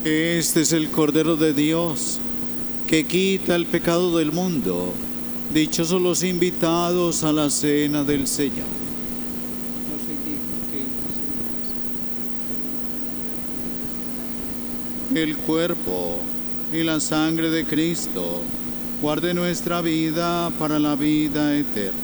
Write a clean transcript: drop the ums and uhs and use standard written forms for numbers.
Este es el Cordero de Dios, que quita el pecado del mundo. Dichosos los invitados a la cena del Señor. El cuerpo y la sangre de Cristo guarde nuestra vida para la vida eterna.